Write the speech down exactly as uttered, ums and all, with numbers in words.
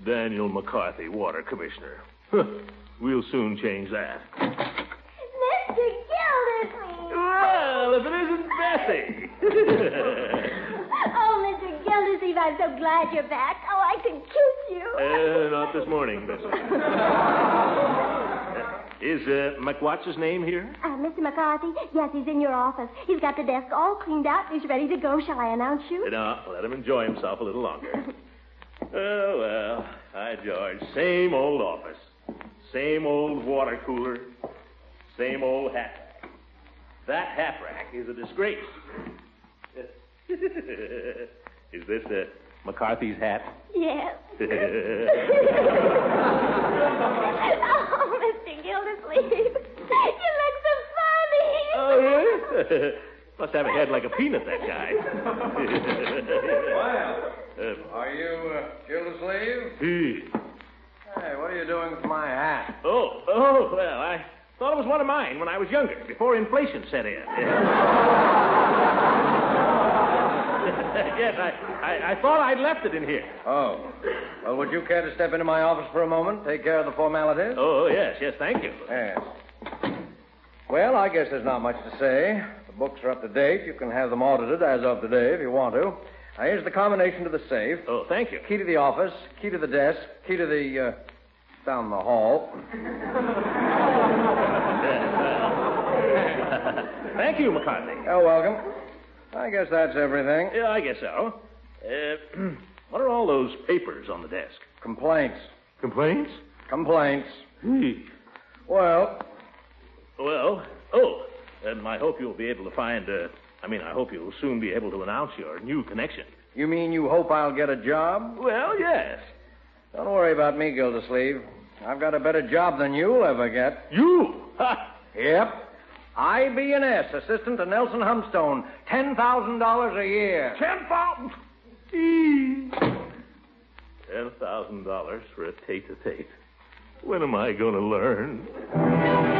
Daniel McCarthy, Water Commissioner. We'll soon change that. Mister Gildersleeve! Well, if it isn't Bessie! Oh, Mister Gildersleeve, I'm so glad you're back. Oh, I could kiss you. Uh, not this morning, Bessie. Is uh, McWhat's his name here? Uh, Mister McCarthy, yes, he's in your office. He's got the desk all cleaned out and he's ready to go. Shall I announce you? No, let him enjoy himself a little longer. Oh, well. Hi, George. Same old office. Same old water cooler. Same old hat rack. That hat rack is a disgrace. Is this uh, McCarthy's hat? Yes. Oh, Mister Gildersleeve, you look so funny. Oh, really? Must have a head like a peanut, that guy. Well, uh, are you uh, Gildersleeve? He. Hey, what are you doing with my hat? Oh, oh, well, I thought it was one of mine when I was younger, before inflation set in. Yes, I, I, I thought I'd left it in here. Oh. Well, would you care to step into my office for a moment? Take care of the formalities? Oh, yes, yes, thank you. Yes. Well, I guess there's not much to say. The books are up to date. You can have them audited as of today if you want to. Now, here's the combination to the safe. Oh, thank you. Key to the office, key to the desk, key to the, uh, down the hall. Thank you, McCarthy. You're welcome. I guess that's everything. Yeah, I guess so. Uh, what are all those papers on the desk? Complaints. Complaints? Complaints. Hmm. Well, Well, oh, and I hope you'll be able to find, uh, I mean, I hope you'll soon be able to announce your new connection. you mean you hope I'll get a job? Well, yes. Don't worry about me, Gildersleeve. I've got a better job than you'll ever get. You? Ha! Yep. I B and S, assistant to Nelson Humstone. ten thousand dollars a year. Ten thousand. Ten thousand dollars for a tete-a-tete. When am I going to learn?